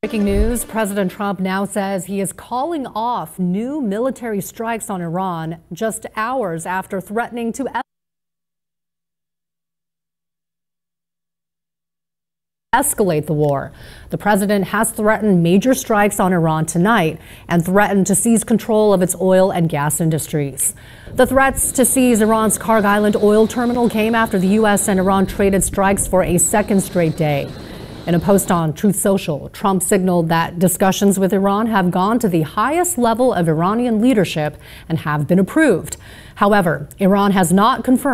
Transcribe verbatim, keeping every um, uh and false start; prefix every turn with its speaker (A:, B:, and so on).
A: Breaking news, President Trump now says he is calling off new military strikes on Iran just hours after threatening to escalate the war. The president has threatened major strikes on Iran tonight and threatened to seize control of its oil and gas industries. The threats to seize Iran's Karg Island oil terminal came after the U S and Iran traded strikes for a second straight day. In a post on Truth Social, Trump signaled that discussions with Iran have gone to the highest level of Iranian leadership and have been approved. However, Iran has not confirmed